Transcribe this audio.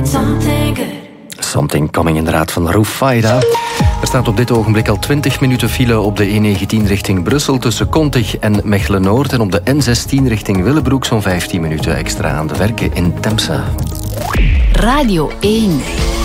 Something Coming inderdaad van Roof Faida. Er staat op dit ogenblik al 20 minuten file op de E19 richting Brussel tussen Kontig en Mechelen-Noord. En op de N16 richting Willebroek zo'n 15 minuten extra aan de werken in Temse. Radio 1.